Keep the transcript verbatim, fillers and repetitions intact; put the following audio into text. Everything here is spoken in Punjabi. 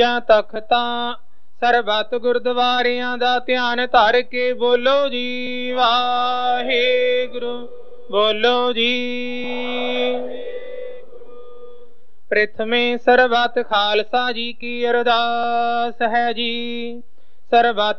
ਤਖਤਾਂ ਸਰਬੱਤ ਗੁਰਦੁਆਰਿਆਂ ਦਾ ਧਿਆਨ ਧਰ ਕੇ ਬੋਲੋ ਜੀ ਵਾਹਿਗੁਰੂ, ਬੋਲੋ ਜੀ। ਪ੍ਰਥਮੇ ਸਰਬੱਤ ਖਾਲਸਾ ਜੀ ਕੀ ਅਰਦਾਸ ਹੈ ਜੀ। ਸਰਬੱਤ